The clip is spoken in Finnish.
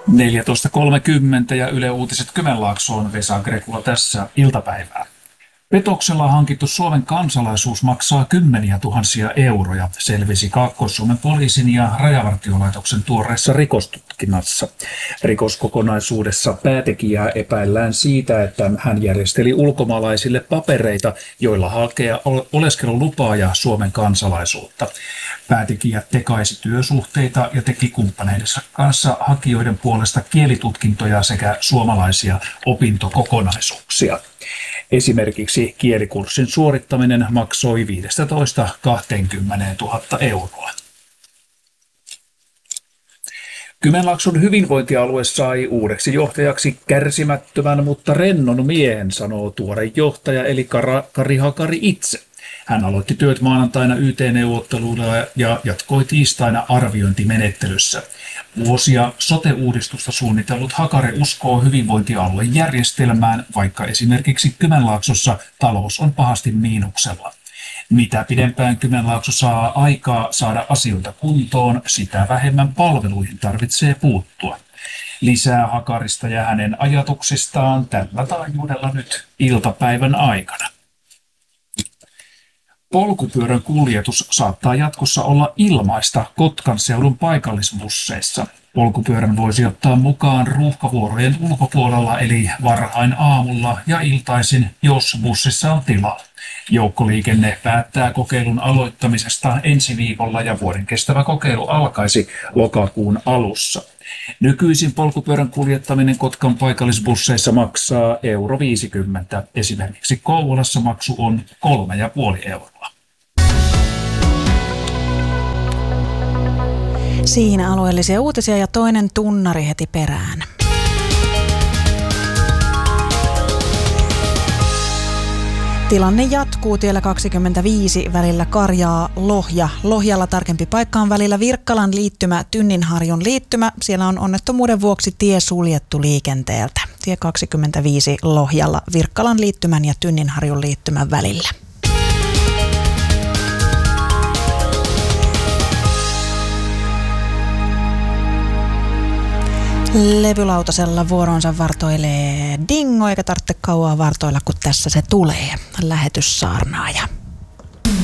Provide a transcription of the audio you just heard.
14.30 ja Yle Uutiset Kymenlaaksoon. Vesa Grekula tässä iltapäivää. Petoksella hankittu Suomen kansalaisuus maksaa kymmeniä tuhansia euroja, selvisi Kaakkois-Suomen poliisin ja Rajavartiolaitoksen tuoreessa rikostutkinnassa. Rikoskokonaisuudessa päätekijää epäillään siitä, että hän järjesteli ulkomaalaisille papereita, joilla hakea oleskelulupaa ja Suomen kansalaisuutta. Päätekijä tekaisi työsuhteita ja teki kumppaneidensa kanssa hakijoiden puolesta kielitutkintoja sekä suomalaisia opintokokonaisuuksia. Esimerkiksi kielikurssin suorittaminen maksoi 15–20 000 euroa. Kymenlaakson hyvinvointialue sai uudeksi johtajaksi kärsimättömän, mutta rennon miehen, sanoo tuore johtaja eli Kari Hakari itse. Hän aloitti työt maanantaina YT-neuvotteluilla ja jatkoi tiistaina arviointimenettelyssä. Vuosia sote-uudistusta suunnitellut Hakari uskoo hyvinvointialueen järjestelmään, vaikka esimerkiksi Kymenlaaksossa talous on pahasti miinuksella. Mitä pidempään Kymenlaakso saa aikaa saada asioita kuntoon, sitä vähemmän palveluihin tarvitsee puuttua. Lisää Hakarista ja hänen ajatuksistaan tällä taajuudella nyt iltapäivän aikana. Polkupyörän kuljetus saattaa jatkossa olla ilmaista Kotkan seudun paikallisbusseissa. Polkupyörän voisi ottaa mukaan ruuhkavuorojen ulkopuolella eli varhain aamulla ja iltaisin, jos bussissa on tilaa. Joukkoliikenne päättää kokeilun aloittamisesta ensi viikolla ja vuoden kestävä kokeilu alkaisi lokakuun alussa. Nykyisin polkupyörän kuljettaminen Kotkan paikallisbusseissa maksaa euro 50. Esimerkiksi Kouvolassa maksu on 3,5 euroa. Siinä alueellisia uutisia ja toinen tunnari heti perään. Tilanne jatkuu tiellä 25 välillä Karjaa-Lohja. Lohjalla tarkempi paikka on välillä Virkkalan liittymä, Tynninharjun liittymä. Siellä on onnettomuuden vuoksi tie suljettu liikenteeltä. Tie 25 Lohjalla Virkkalan liittymän ja Tynninharjun liittymän välillä. Levylautasella vuoronsa vartoilee Dingo, eikä tarvitse kauaa vartoilla, kun tässä se tulee. Lähetyssaarnaaja.